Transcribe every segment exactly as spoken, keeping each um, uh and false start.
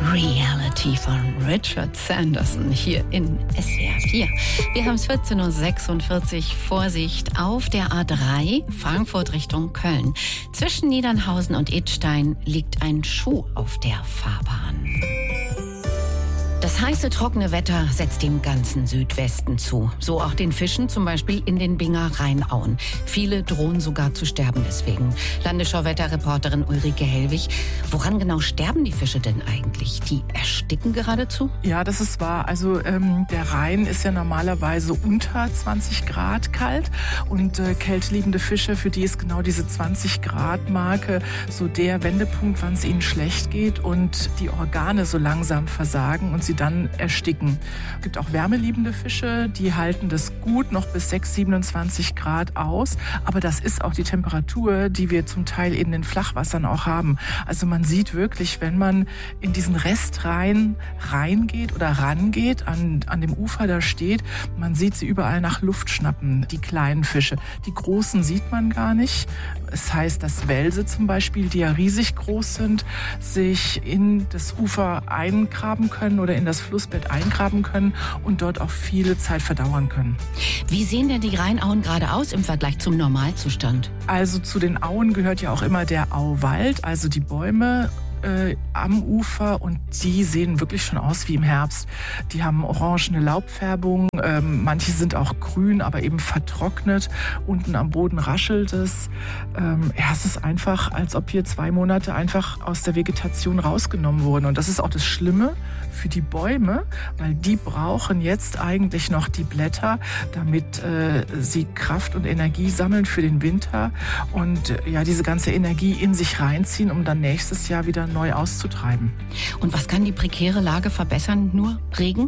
Reality von Richard Sanderson hier in S W R vier. Wir haben es vierzehn Uhr sechsundvierzig. Vorsicht auf der A drei, Frankfurt Richtung Köln. Zwischen Niedernhausen und Idstein liegt ein Schuh auf der Fahrbahn. Das heiße, trockene Wetter setzt dem ganzen Südwesten zu. So auch den Fischen, zum Beispiel in den Binger Rheinauen. Viele drohen sogar zu sterben deswegen. Landesschau-Wetterreporterin Ulrike Hellwig. Woran genau sterben die Fische denn eigentlich? Die ersticken geradezu? Ja, das ist wahr. Also ähm, der Rhein ist ja normalerweise unter zwanzig Grad kalt. Und äh, kälteliebende Fische, für die ist genau diese zwanzig Grad Marke so der Wendepunkt, wann es ihnen schlecht geht und die Organe so langsam versagen und sie dann ersticken. Es gibt auch wärmeliebende Fische, die halten das gut noch bis sechs, siebenundzwanzig Grad aus. Aber das ist auch die Temperatur, die wir zum Teil in den Flachwassern auch haben. Also man sieht wirklich, wenn man in diesen Restrhein reingeht oder rangeht, an, an dem Ufer da steht, man sieht sie überall nach Luft schnappen, die kleinen Fische. Die großen sieht man gar nicht. Es heißt, dass Welse zum Beispiel, die ja riesig groß sind, sich in das Ufer eingraben können oder in das Flussbett eingraben können und dort auch viele Zeit verdauern können. Wie sehen denn die Rheinauen gerade aus im Vergleich zum Normalzustand? Also zu den Auen gehört ja auch immer der Auwald, also die Bäume Äh, am Ufer, und die sehen wirklich schon aus wie im Herbst. Die haben orangene Laubfärbung, ähm, manche sind auch grün, aber eben vertrocknet. Unten am Boden raschelt es. Ähm, ja, es ist einfach, als ob hier zwei Monate einfach aus der Vegetation rausgenommen wurden. Und das ist auch das Schlimme für die Bäume, weil die brauchen jetzt eigentlich noch die Blätter, damit äh, sie Kraft und Energie sammeln für den Winter und äh, ja, diese ganze Energie in sich reinziehen, um dann nächstes Jahr wieder neu auszutreiben. Und was kann die prekäre Lage verbessern? Nur Regen?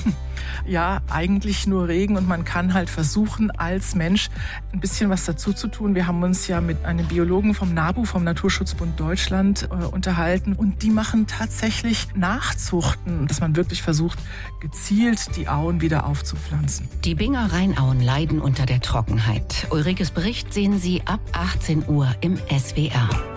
Ja, eigentlich nur Regen, und man kann halt versuchen, als Mensch ein bisschen was dazu zu tun. Wir haben uns ja mit einem Biologen vom NABU, vom Naturschutzbund Deutschland, äh, unterhalten, und die machen tatsächlich Nachzuchten, dass man wirklich versucht, gezielt die Auen wieder aufzupflanzen. Die Binger Rheinauen leiden unter der Trockenheit. Ulrikes Bericht sehen Sie ab achtzehn Uhr im S W R.